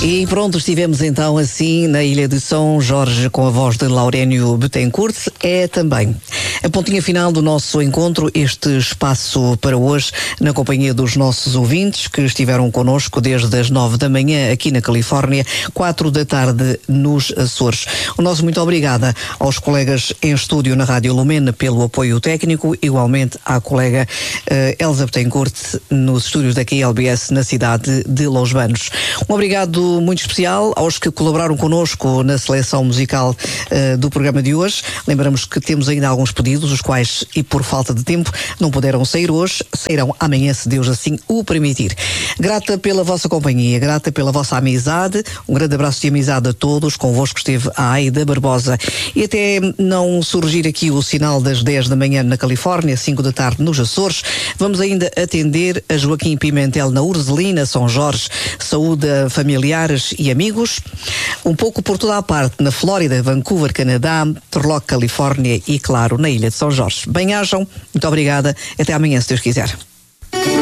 E pronto, estivemos então assim na Ilha de São Jorge com a voz de Laurénio Bettencourt. É também a pontinha final do nosso encontro, este espaço para hoje, na companhia dos nossos ouvintes que estiveram connosco desde as 9 da manhã aqui na Califórnia, 4 da tarde nos Açores. O nosso muito obrigada aos colegas em estúdio na Rádio Lumena pelo apoio técnico, igualmente à colega Elsa Bettencourt nos estúdios da KLBS na cidade de Los Banos. Um obrigado muito especial aos que colaboraram connosco na seleção musical do programa de hoje. Lembramos que temos ainda alguns pedidos, os quais, e por falta de tempo, não puderam sair hoje, sairão amanhã, se Deus assim o permitir. Grata pela vossa companhia, grata pela vossa amizade, um grande abraço de amizade a todos. Convosco esteve a Aida Barbosa. E até não surgir aqui o sinal das 10 da manhã na Califórnia, 5 da tarde nos Açores, vamos ainda atender a Joaquim Pimentel na Urzelina, São Jorge, saúde a familiares e amigos, um pouco por toda a parte, na Flórida, Vancouver, Canadá, Turlock, Califórnia e, claro, na Ilha de São Jorge. Bem-ajam, muito obrigada, até amanhã, se Deus quiser.